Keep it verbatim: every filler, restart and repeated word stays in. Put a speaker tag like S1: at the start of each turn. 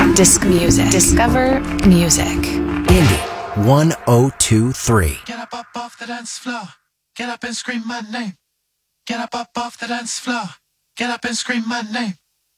S1: Disc music. Discover music.
S2: Indie one oh two three.
S3: Get up, up off the dance floor. Get up and scream my name. Get up, up off the dance floor. Get up and scream my name.